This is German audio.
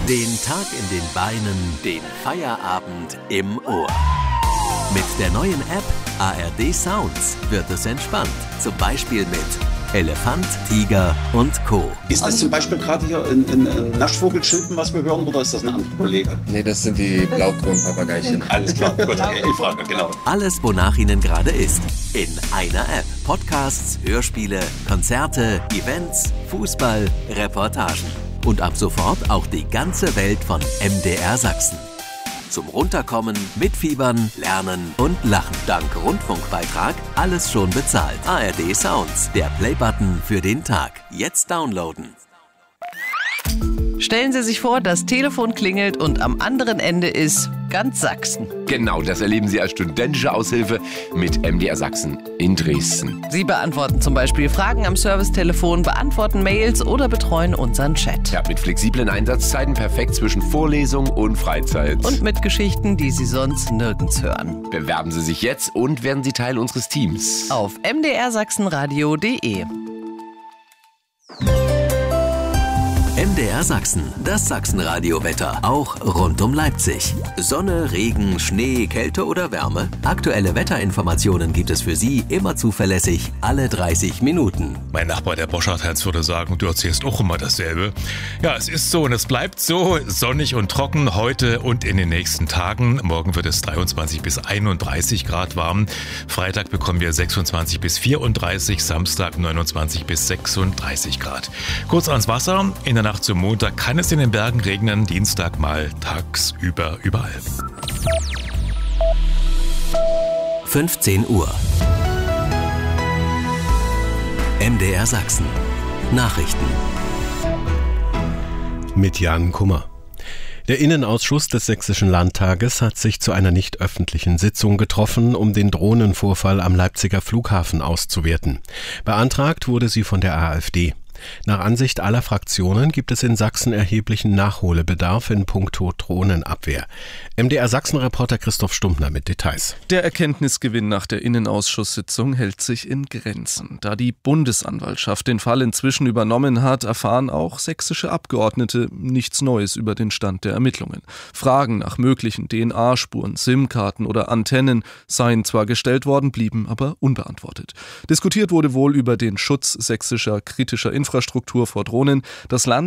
Den Tag in den Beinen, den Feierabend im Ohr. Mit der neuen App ARD Sounds wird es entspannt. Zum Beispiel mit Elefant, Tiger und Co. Ist das zum Beispiel gerade hier ein Naschvogelschilpen, was wir hören, oder ist das ein anderer Kollege? Nee, das sind die Blauton-Papageichen. Alles klar, gut, ich frage, genau. Alles, wonach Ihnen gerade ist. In einer App. Podcasts, Hörspiele, Konzerte, Events, Fußball, Reportagen. Und ab sofort auch die ganze Welt von MDR Sachsen. Zum Runterkommen, mitfiebern, lernen und lachen. Dank Rundfunkbeitrag alles schon bezahlt. ARD Sounds, der Playbutton für den Tag. Jetzt downloaden. Stellen Sie sich vor, das Telefon klingelt und am anderen Ende ist ganz Sachsen. Genau, das erleben Sie als studentische Aushilfe mit MDR Sachsen in Dresden. Sie beantworten zum Beispiel Fragen am Servicetelefon, beantworten Mails oder betreuen unseren Chat. Ja, mit flexiblen Einsatzzeiten perfekt zwischen Vorlesung und Freizeit. Und mit Geschichten, die Sie sonst nirgends hören. Bewerben Sie sich jetzt und werden Sie Teil unseres Teams. Auf mdrsachsenradio.de. MDR Sachsen, das Sachsenradio-Wetter, auch rund um Leipzig. Sonne, Regen, Schnee, Kälte oder Wärme? Aktuelle Wetterinformationen gibt es für Sie immer zuverlässig, alle 30 Minuten. Mein Nachbar, der Boschardt-Heinz, würde sagen, du erzählst auch immer dasselbe. Ja, es ist so und es bleibt so, sonnig und trocken heute und in den nächsten Tagen. Morgen wird es 23 bis 31 Grad warm. Freitag bekommen wir 26 bis 34, Samstag 29 bis 36 Grad. Kurz ans Wasser, in der Nacht zum Montag kann es in den Bergen regnen, Dienstag mal tagsüber überall. 15 Uhr. MDR Sachsen. Nachrichten. Mit Jan Kummer. Der Innenausschuss des Sächsischen Landtages hat sich zu einer nicht öffentlichen Sitzung getroffen, um den Drohnenvorfall am Leipziger Flughafen auszuwerten. Beantragt wurde sie von der AfD. Nach Ansicht aller Fraktionen gibt es in Sachsen erheblichen Nachholbedarf in puncto Drohnenabwehr. MDR Sachsen-Reporter Christoph Stumpfner mit Details. Der Erkenntnisgewinn nach der Innenausschusssitzung hält sich in Grenzen. Da die Bundesanwaltschaft den Fall inzwischen übernommen hat, erfahren auch sächsische Abgeordnete nichts Neues über den Stand der Ermittlungen. Fragen nach möglichen DNA-Spuren, SIM-Karten oder Antennen seien zwar gestellt worden, blieben aber unbeantwortet. Diskutiert wurde wohl über den Schutz sächsischer kritischer Infrastruktur vor Drohnen. Das Land